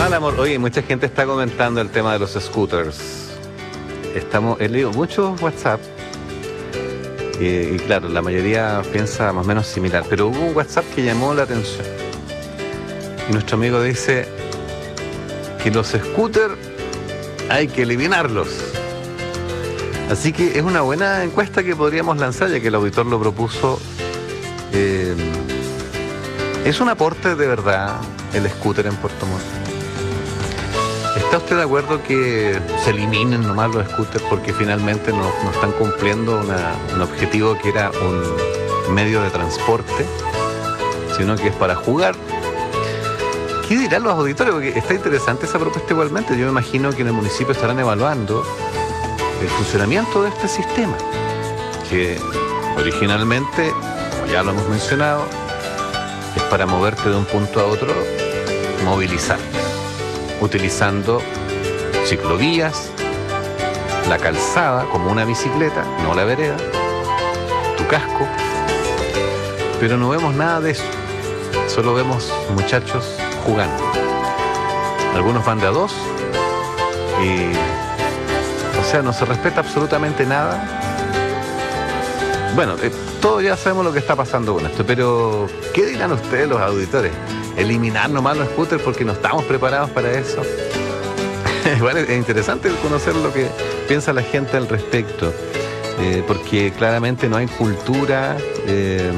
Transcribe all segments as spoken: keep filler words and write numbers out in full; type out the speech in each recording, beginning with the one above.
Mal amor. Oye, mucha gente está comentando el tema de los scooters. Estamos, he leído muchos WhatsApp y, y claro, la mayoría piensa más o menos similar, pero hubo un WhatsApp que llamó la atención y nuestro amigo dice que los scooters hay que eliminarlos. Así que es una buena encuesta que podríamos lanzar, ya que el auditor lo propuso. Eh, ¿Es un aporte de verdad el scooter en Puerto Montt? ¿Está usted de acuerdo que se eliminen nomás los scooters porque finalmente no, no están cumpliendo una, un objetivo que era un medio de transporte, sino que es para jugar? ¿Qué dirán los auditores? Porque está interesante esa propuesta igualmente. Yo me imagino que en el municipio estarán evaluando el funcionamiento de este sistema, que originalmente, como ya lo hemos mencionado, es para moverte de un punto a otro, movilizarte, utilizando ciclovías, la calzada como una bicicleta, no la vereda, tu casco, pero no vemos nada de eso, solo vemos muchachos jugando. Algunos van de a dos y, o sea, no se respeta absolutamente nada. Bueno, eh, todos ya sabemos lo que está pasando con esto, pero ¿qué dirán ustedes los auditores? ¿Eliminar nomás los scooters porque no estamos preparados para eso? Igual es interesante conocer lo que piensa la gente al respecto, eh, porque claramente no hay cultura eh,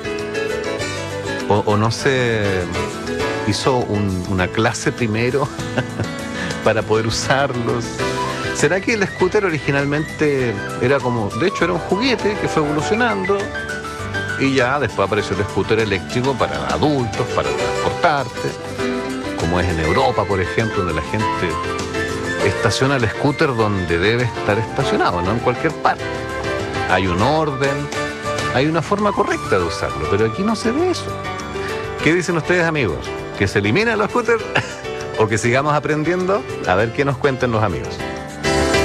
o, o no se hizo un, una clase primero para poder usarlos. ¿Será que el scooter originalmente era como, de hecho era un juguete que fue evolucionando y ya después apareció el scooter eléctrico para adultos, para transportarte, como es en Europa, por ejemplo, donde la gente estaciona el scooter donde debe estar estacionado, no en cualquier parte? Hay un orden, hay una forma correcta de usarlo, pero aquí no se ve eso. ¿Qué dicen ustedes, amigos? ¿Que se eliminen los scooters o que sigamos aprendiendo? A ver qué nos cuentan los amigos.